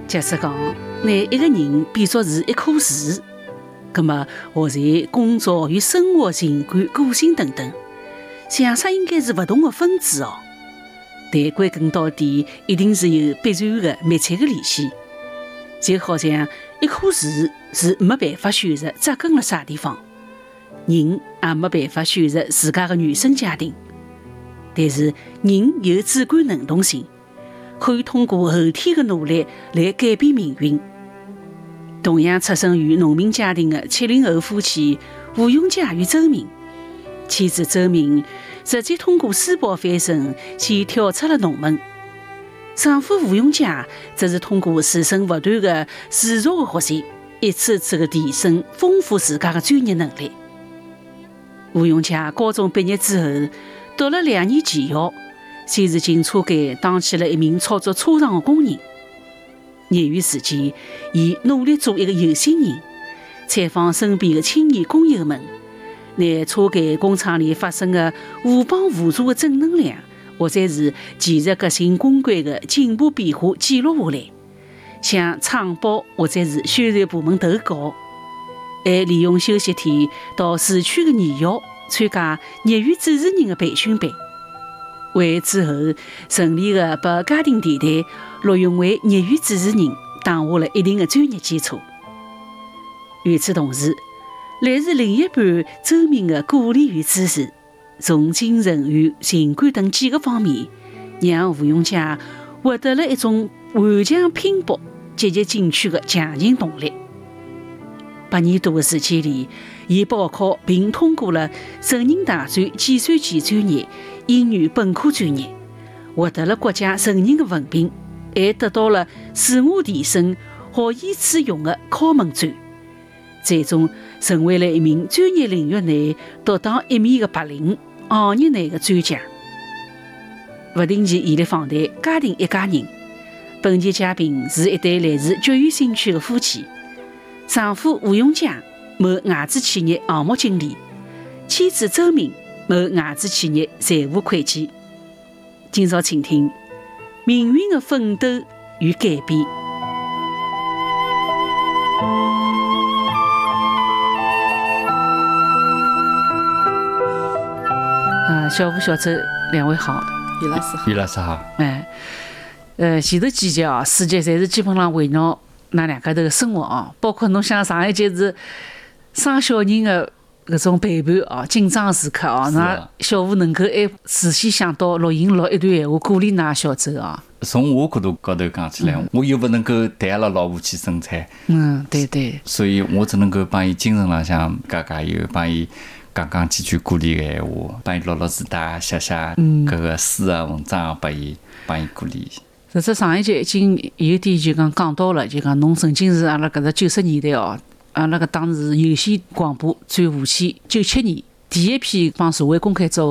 假使讲，拿一个人比作是一棵树，那么我在工作与生活、情感、个性等等，想啥应该是不同的分支哦。但归根到底，一定是有必然的密切的联系。就好像一棵树是没办法选择扎根了啥地方，人也没办法选择自家的原生家庭。但是人有主观能动性，可以通过后天的努力来改变命运。同样出生于农民家庭的70后夫妻吴永嘉与周明，妻子周明直接通过书报翻身，先跳出了农门。丈夫吴永嘉则是通过自身不断的持续的学习，一次次的提升、丰富自家的专业能力。吴永嘉高中毕业之后，读了2年技校，先是进车间当起了一名操作车上的工人。业余时间，伊努力做一个有心人，采访身边的青年工友们，拿车间工厂里发生的互帮互助的正能量，或者是技术革新公关的进步变化记录下来，向厂报或者是宣传部门投稿，还利用休息天到市区的艺校参加业余主持人的培训班，为之后顺利的把家庭电台录用为业余主持人打下了一定的专业基础。与此同时，来自另一半周明的鼓励与支持，从精神与情感等几个方面，让吴永嘉获得了一种顽强拼搏、积极进取的强劲动力。8年多的时间里，伊报考并通过了成人大专计算机专业、英语本科专业，获得了国家承认的文凭，还得到了自我提升、学以致用的考问卷，最终成为了一名专业领域内独当一面的80行业内的专家。不定期毅力访谈家庭一家人，本期嘉宾是一对来自教育新区的夫妻，丈夫吴永嘉某外资企业项目经理，妻子周明某外资企业财务会计。今朝请听命运的奋斗与改变。小吴、小周两位好。 于老师好。 于老师好。 前头几节啊，4节侪是基本上围绕那两家头的生活啊，包括侬像上一节是生小人的搿种陪伴啊，紧张时刻啊，那小吴能够还事先想到录一段闲话鼓励㑚小周啊。 从我角度高头讲起来，我又不能够带阿拉老婆去生产， 对对， 所以我只能够帮伊精神浪向加油，帮伊讲几句鼓励的闲话，帮伊录字带，写搿个诗啊文章啊，帮伊鼓励。 实质上一节已经有点就讲到了，就讲侬曾经是阿拉搿只90年代哦，阿拉搿当时有线广播最无线97年第一批帮社会公开做